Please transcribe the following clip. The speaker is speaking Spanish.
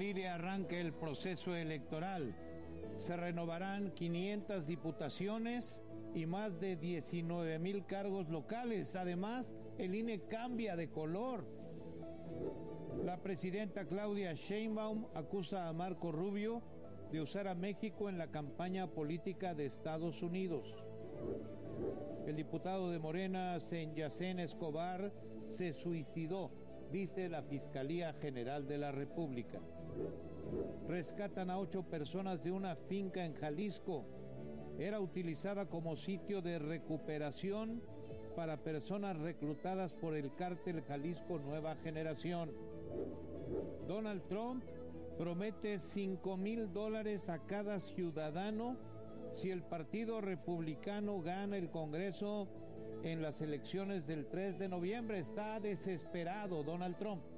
Chile arranca el proceso electoral. Se renovarán 500 diputaciones y más de 19,000 cargos locales. Además, el INE cambia de color. La presidenta Claudia Sheinbaum acusa a Marco Rubio de usar a México en la campaña política de Estados Unidos. El diputado de Morena, Senyacén Escobar, se suicidó, dice la Fiscalía General de la República. Rescatan a 8 personas de una finca en Jalisco. Era utilizada como sitio de recuperación para personas reclutadas por el cártel Jalisco Nueva Generación. Donald Trump promete $5,000 a cada ciudadano si el Partido Republicano gana el Congreso en las elecciones del 3 de noviembre. Está desesperado Donald Trump.